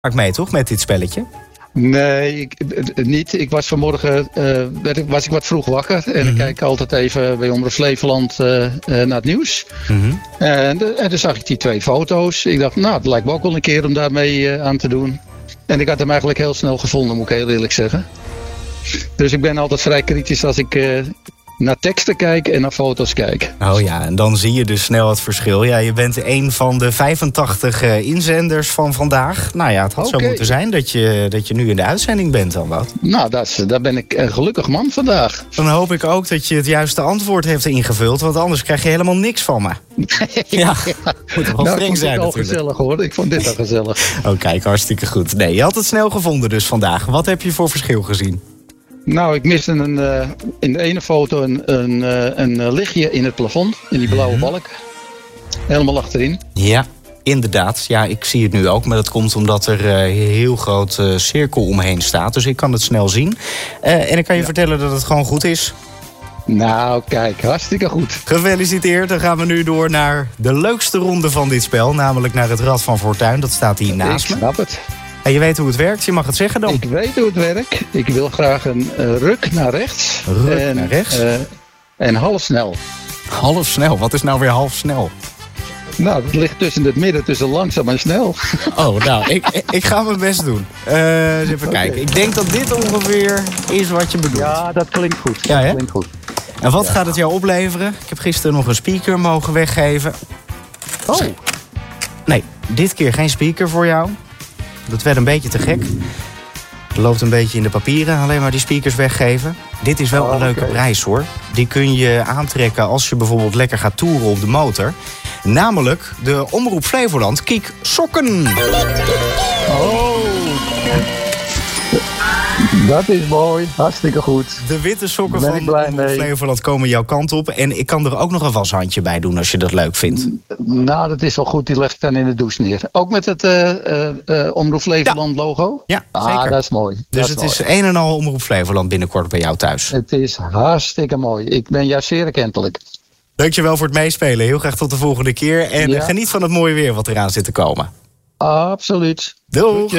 Maak mee toch met dit spelletje? Nee, niet. Ik was vanmorgen was ik wat vroeg wakker. En ik kijk altijd even bij Omroep Flevoland naar het nieuws. En toen zag ik die 2 foto's. Ik dacht, nou, het lijkt me ook wel een keer om daarmee aan te doen. En ik had hem eigenlijk heel snel gevonden, moet ik heel eerlijk zeggen. Dus ik ben altijd vrij kritisch als ik naar teksten kijk en naar foto's kijk. Oh ja, en dan zie je dus snel het verschil. Ja, je bent een van de 85 inzenders van vandaag. Nou ja, het had zo moeten zijn dat je nu in de uitzending bent dan wat. Nou, daar ben ik een gelukkig man vandaag. Dan hoop ik ook dat je het juiste antwoord hebt ingevuld. Want anders krijg je helemaal niks van me. Ja, moet wel streng zijn natuurlijk. Gezellig hoor, ik vond dit al gezellig. Oh kijk, hartstikke goed. Nee, je had het snel gevonden dus vandaag. Wat heb je voor verschil gezien? Nou, ik miste in de ene foto een lichtje in het plafond. In die blauwe balk. Helemaal achterin. Ja, inderdaad. Ja, ik zie het nu ook. Maar dat komt omdat er een heel groot cirkel omheen staat. Dus ik kan het snel zien. En ik kan je vertellen dat het gewoon goed is. Nou, kijk, hartstikke goed. Gefeliciteerd. Dan gaan we nu door naar de leukste ronde van dit spel. Namelijk naar het Rad van Fortuin. Dat staat hier naast me. Ik snap het. En je weet hoe het werkt, je mag het zeggen dan. Ik weet hoe het werkt. Ik wil graag een ruk naar rechts. Naar rechts? En half snel. Half snel? Wat is nou weer half snel? Nou, het ligt tussen het midden, tussen langzaam en snel. Oh, nou, ik ga mijn best doen. Eens even kijken. Ik denk dat dit ongeveer is wat je bedoelt. Ja, dat klinkt goed. Ja, hè? Dat klinkt goed. En wat gaat het jou opleveren? Ik heb gisteren nog een speaker mogen weggeven. Oh. Nee, dit keer geen speaker voor jou. Dat werd een beetje te gek. Het loopt een beetje in de papieren, alleen maar die speakers weggeven. Dit is wel een leuke prijs hoor. Die kun je aantrekken als je bijvoorbeeld lekker gaat toeren op de motor. Namelijk de Omroep Flevoland Kiek Sokken. Oh, dat is mooi. Hartstikke goed. De witte sokken van Omroep Flevoland komen jouw kant op. En ik kan er ook nog een washandje bij doen als je dat leuk vindt. Nou, dat is wel goed. Die leg ik dan in de douche neer. Ook met het Omroep Flevoland logo? Ja, zeker. Dat is mooi. Dus het is een en al Omroep Flevoland binnenkort bij jou thuis. Het is hartstikke mooi. Ik ben juist zeer erkentelijk. Dankjewel voor het meespelen. Heel graag tot de volgende keer. En geniet van het mooie weer wat eraan zit te komen. Absoluut. Doeg!